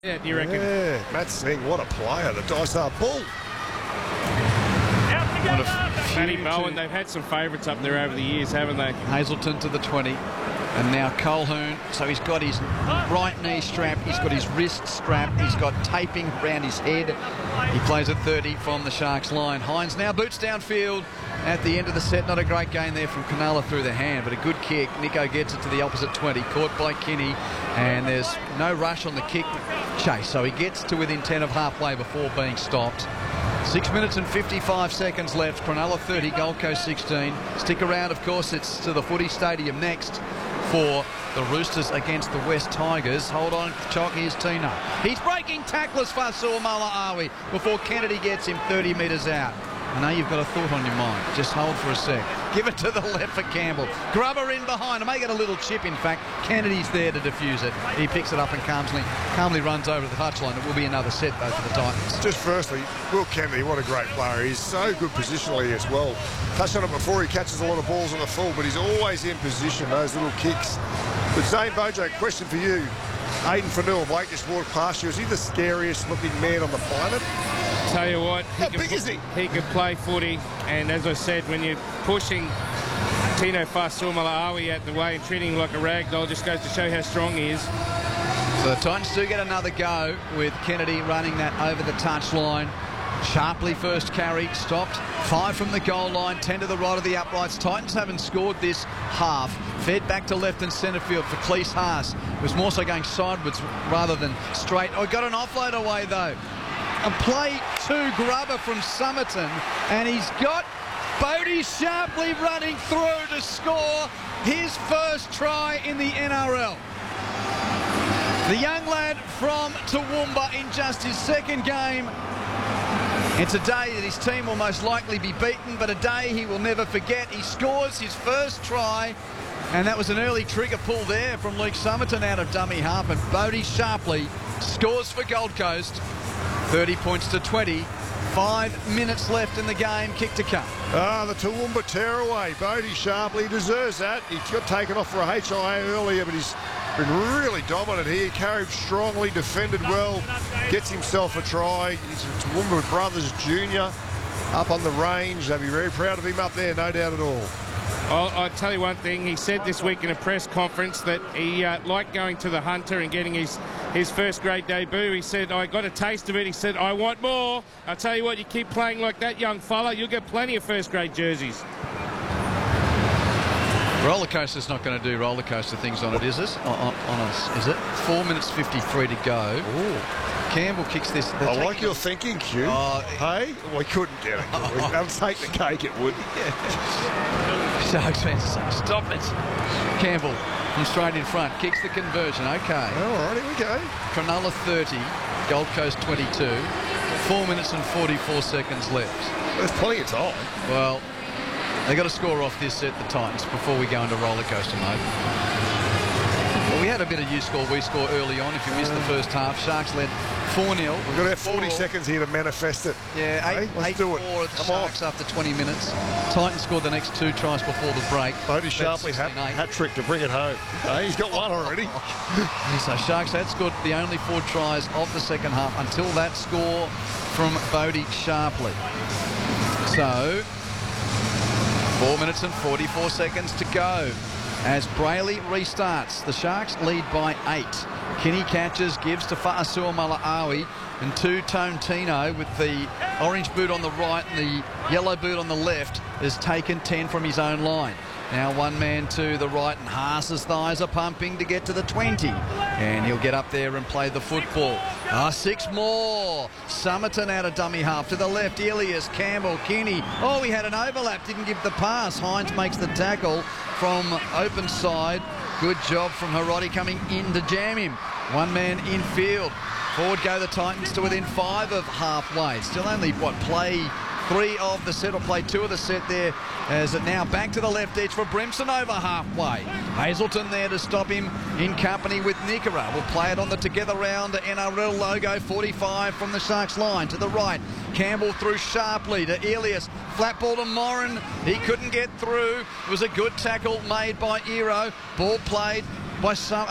Yeah, do you reckon? Yeah, Matt Singh, what a player. The Dysart Bull. Matty Bowen, they've had some favourites up there over the years, haven't they? Hazelton to the 20. And now Colquhoun, so he's got his right knee strap, he's got his wrist strap, he's got taping around his head. He plays at 30 from the Sharks line. Hines now boots downfield at the end of the set. Not a great gain there from Cronulla through the hand, but a good kick. Nico gets it to the opposite 20, caught by Kinney, and there's no rush on the kick chase, so he gets to within 10 of halfway before being stopped. 6 minutes and 55 seconds left. Cronulla 30, Gold Coast 16. Stick around, of course, it's to the Footy Stadium next for the Roosters against the West Tigers. Hold on, Chalk, here's Tino. He's breaking tacklers, Fasaul Malaawi, before Kennedy gets him 30 metres out. I know you've got a thought on your mind. Just hold for a sec. Give it to the left for Campbell. Grubber in behind. Make it a little chip, in fact. Kennedy's there to defuse it. He picks it up and calmly runs over the touchline. It will be another set, though, for the Titans. Just firstly, Will Kennedy, what a great player. He's so good positionally as well. Touched on it before, he catches a lot of balls on the full, but he's always in position, those little kicks. But Zane Bojo, question for you. Aiden Fanua-Blake just walked past you. Is he the scariest looking man on the planet? Tell you what, How big is he? He can play footy, and as I said, when you're pushing Tino Fasaul Malaawi out the way and treating him like a rag doll, just goes to show how strong he is. So the Titans do get another go with Kennedy running that over the touchline. Sharply first carry, stopped. 5 from the goal line, 10 to the right of the uprights. Titans haven't scored this half. Fed back to left and centre field for Cleese Haas. It was more so going sideways rather than straight. Oh, got an offload away though. A play to Grubber from Somerton, and he's got Bodie Sharpley running through to score his first try in the NRL. The young lad from Toowoomba in just his second game. It's a day that his team will most likely be beaten, but a day he will never forget. He scores his first try, and that was an early trigger pull there from Luke Somerton out of dummy half, and Bodie Sharpley scores for Gold Coast. 30 points to 20. 5 minutes left in the game. Kick to come. The Toowoomba tearaway. Bodie Sharpley deserves that. He got taken off for a HIA earlier, but he's been really dominant here. Carried strongly, defended well, gets himself a try. He's a Toowoomba Brothers Junior up on the range. They'll be very proud of him up there, no doubt at all. I'll tell you one thing. He said this week in a press conference that he liked going to the Hunter and getting his first grade debut. He said, I got a taste of it. He said, I want more. I'll tell you what, you keep playing like that, young fella, you'll get plenty of first grade jerseys. Roller coaster's not going to do roller coaster things on it, is it? On us, is it? 4 minutes 53 to go. Ooh. Campbell kicks this. I like your thinking, Q. Hey, we couldn't get it. I'll take the cake, it would. Sharks fans say, stop it. Campbell from straight in front kicks the conversion. Okay. All right, here we go. Cronulla 30, Gold Coast 22. 4 minutes and 44 seconds left. There's plenty of time. Well, they got to score off this set, the Titans, before we go into roller coaster mode. Well, we had a bit of you score, we score early on. If you missed the first half, Sharks led 4-0. We've got about 40 seconds here to manifest it. Yeah, hey, let's do it. 8-4 at the Sharks after 20 minutes. Titans scored the next 2 tries before the break. Bodie Sharpley hat-trick to bring it home. Hey, he's got one already. So Sharks had scored the only 4 tries of the second half until that score from Bodie Sharpley. So 4 minutes and 44 seconds to go as Brayley restarts. The Sharks lead by 8. Kinney catches, gives to Fasaul Malaawi, and two-tone Tino with the orange boot on the right and the yellow boot on the left has taken 10 from his own line. Now one man to the right, and Haas's thighs are pumping to get to the 20. And he'll get up there and play the football. 6 more. Somerton out of dummy half. To the left, Ilias, Campbell, Kinney. Oh, he had an overlap, didn't give the pass. Hines makes the tackle from open side. Good job from Hiroti coming in to jam him. One man in field. Forward go the Titans to within 5 of halfway. Still only, play 3 of the set, or play 2 of the set there, as it now back to the left edge for Brimson over halfway. Hazelton there to stop him in company with Nickera. Will play it on the Together Round NRL logo. 45 from the Sharks line to the right. Campbell through Sharpley to Elias. Flat ball to Morin. He couldn't get through. It was a good tackle made by Ero. Ball played by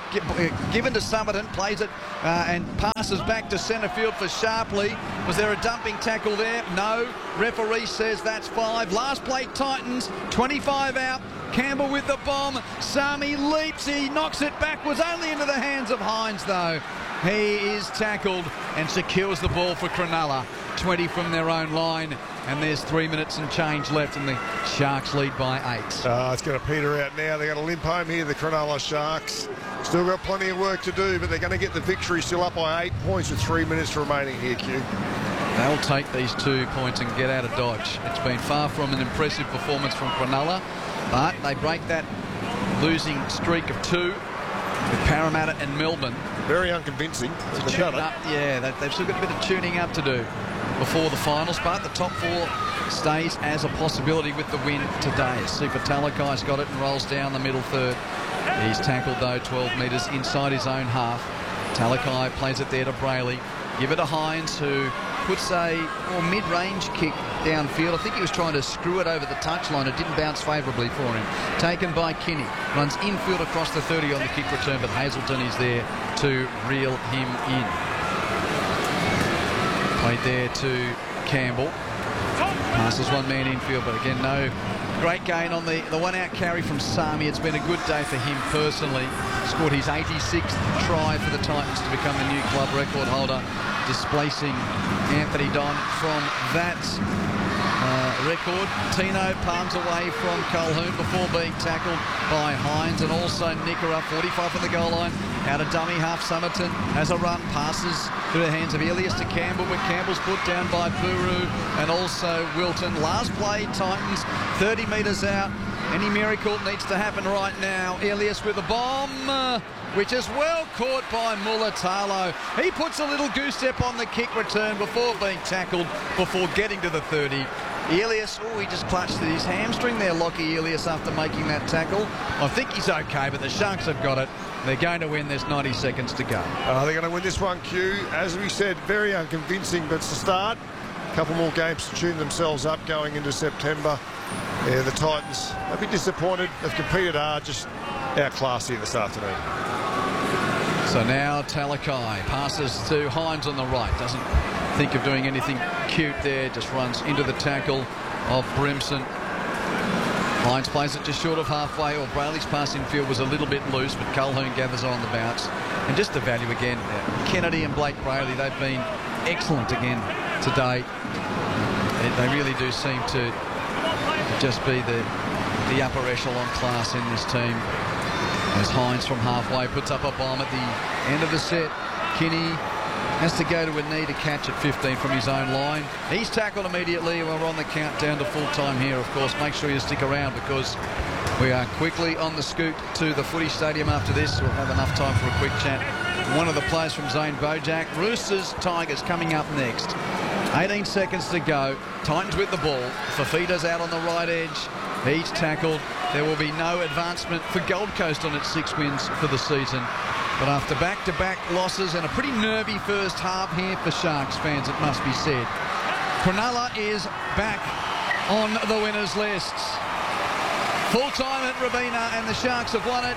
given to Somerton, plays it and passes back to centre field for Sharpley. Was there a dumping tackle there? No. Referee says that's 5. Last play, Titans, 25 out. Campbell with the bomb. Sami leaps. He knocks it backwards, only into the hands of Hines, though. He is tackled and secures the ball for Cronulla. 20 from their own line, and there's 3 minutes and change left, and the Sharks lead by 8. It's going to peter out now. They're going to limp home here, the Cronulla Sharks. Still got plenty of work to do, but they're going to get the victory. Still up by 8 points with 3 minutes remaining here, Q. They'll take these 2 points and get out of Dodge. It's been far from an impressive performance from Cronulla, but they break that losing streak of 2 with Parramatta and Melbourne. Very unconvincing. They've still got a bit of tuning up to do before the finals, but the top 4 stays as a possibility with the win today. Sifa Talakai's got it and rolls down the middle third. He's tackled, though, 12 metres inside his own half. Talakai plays it there to Brayley. Give it to Hines, who puts a mid-range kick downfield. I think he was trying to screw it over the touchline. It didn't bounce favourably for him. Taken by Kinney. Runs infield across the 30 on the kick return, but Hazelton is there to reel him in. Played there to Campbell. Passes one man infield, but again, no great gain on the one-out carry from Sami. It's been a good day for him personally. Scored his 86th try for the Titans to become the new club record holder, displacing Anthony Don from that record. Tino palms away from Colquhoun before being tackled by Hines, and also Nickera, 45 from the goal line. Out of dummy half, Somerton has a run, passes through the hands of Elias to Campbell, but Campbell's put down by Buru and also Wilton. Last play, Titans, 30 metres out. Any miracle needs to happen right now. Elias with a bomb, which is well caught by Mulatalo. He puts a little goose step on the kick return before being tackled, before getting to the 30. Elias, he just clutched at his hamstring there, Lockie Elias, after making that tackle. I think he's okay, but the Sharks have got it. They're going to win. There's 90 seconds to go. They're going to win this one, Q. As we said, very unconvincing, but it's the start. A couple more games to tune themselves up going into September. Yeah, the Titans, they'll be disappointed. They've competed hard, just outclassed here this afternoon. So now Talakai passes to Hines on the right. Doesn't think of doing anything cute there. Just runs into the tackle of Brimson. Hines plays it just short of halfway, or Brayley's pass infield was a little bit loose, but Colquhoun gathers on the bounce. And just the value again, Kennedy and Blake Brayley, they've been excellent again today. They really do seem to just be the upper echelon class in this team. As Hines from halfway puts up a bomb at the end of the set. Kinney has to go to a knee to catch at 15 from his own line. He's tackled immediately. We're on the countdown to full time here, of course. Make sure you stick around because we are quickly on the scoot to the footy stadium after this. We'll have enough time for a quick chat. One of the players from Zane Bojack. Roosters, Tigers coming up next. 18 seconds to go. Titans with the ball. Fafita's out on the right edge. He's tackled. There will be no advancement for Gold Coast on its 6 wins for the season. But after back-to-back losses and a pretty nervy first half here for Sharks fans, it must be said, Cronulla is back on the winners' lists. Full time at Robina, and the Sharks have won it.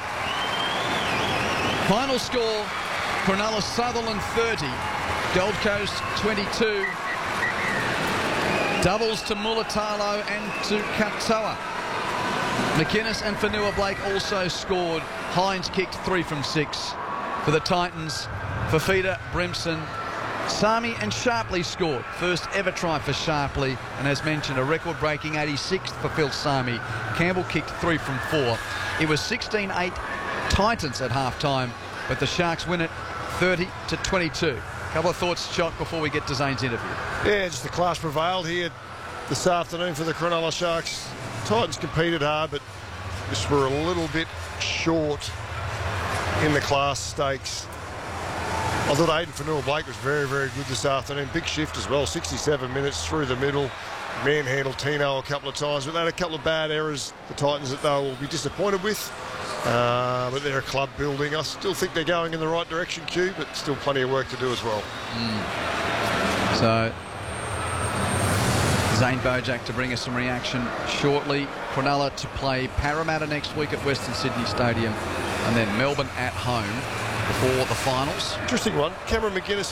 Final score, Cronulla Sutherland 30, Gold Coast 22. Doubles to Mulatalo and to Katoa. McInnes and Fanua Blake also scored. Hines kicked 3 from 6. For the Titans, Fafita, Brimson, Sami and Sharpley scored. First ever try for Sharpley, and as mentioned, a record-breaking 86th for Phil Sami. Campbell kicked 3 from 4. It was 16-8 Titans at half-time, but the Sharks win it 30-22. Couple of thoughts, Chock, before we get to Zane's interview. Yeah, just the class prevailed here this afternoon for the Cronulla Sharks. Titans competed hard, but just were a little bit short in the class stakes. I thought Aiden Fanua-Blake was very, very good this afternoon. Big shift as well, 67 minutes through the middle. Manhandled Tino a couple of times, but they had a couple of bad errors, the Titans, that they will be disappointed with. But they're a club building. I still think they're going in the right direction, Q, but still plenty of work to do as well. So, Zane Bojack to bring us some reaction shortly. Cronulla to play Parramatta next week at Western Sydney Stadium. And then Melbourne at home before the finals. Interesting one. Cameron McGuinness